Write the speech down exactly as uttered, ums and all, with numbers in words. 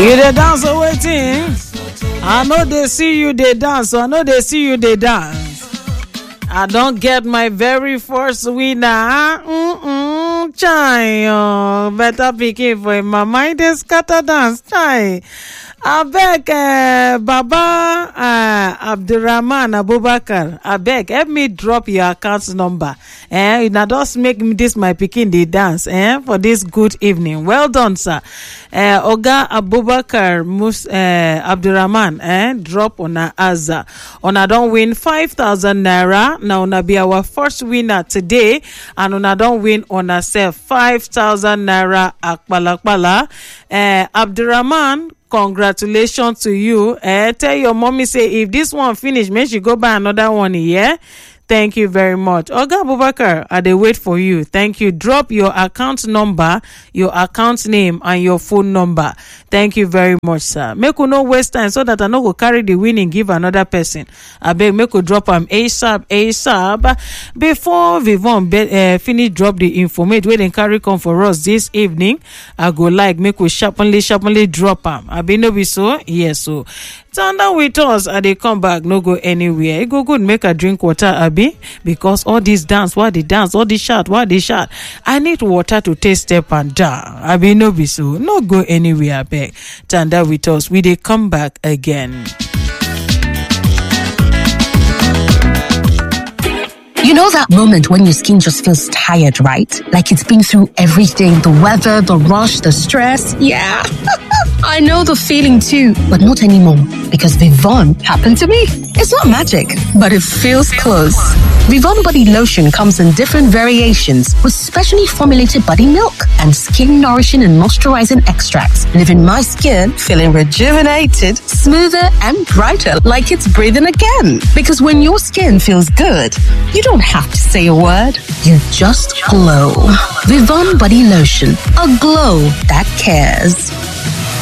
You dey dance or waiting? I know they see you they dance, so I know they see you they dance. I don't get my very first winner. Mm-mm, chai. Oh, better picking for my mind is scatter dance. Chai. I beg, uh, Baba uh, Abdurrahman Abubakar, I beg, help me drop your account number. Eh? Now just make me this my picking the dance eh? For this good evening. Well done, sir. Uh, Oga Abubakar Mus, uh, Abdurrahman, eh? Drop on a Azza. On a don't win five thousand naira. Now on a be our first winner today. And on a don't win on a self five thousand naira akbalakbala. Uh, Abdurrahman, congratulations to you. Eh, tell your mommy say if this one finish, make she go buy another one. Yeah. Thank you very much. Oga Abubakar, I dey wait for you. Thank you. Drop your account number, your account name, and your phone number. Thank you very much, sir. Make you no waste time so that I no go carry the winning give another person. I beg make you drop am ASAP, ASAP. Before Vivon uh, finish drop the information wey dem carry come for us this evening, I go like make we sharply, sharply drop am. I be no be so? Yes, so. Thunder with us, I dey come back, no go anywhere. It go good, make a drink water, Abi, because all this dance, what they dance, all this shout, what they shout. I need water to taste step and down. Abi no be so, no go anywhere, beg. Thunder with us, we dey come back again. You know that moment when your skin just feels tired, right? Like it's been through everything, the weather, the rush, the stress. Yeah. I know the feeling too, but not anymore because Vivon happened to me. It's not magic, but it feels close. Vivon body lotion comes in different variations with specially formulated body milk and skin nourishing and moisturizing extracts, leaving my skin feeling rejuvenated, smoother and brighter like it's breathing again. Because when your skin feels good, you don't have to say a word. You just glow. Vivon body lotion, a glow that cares.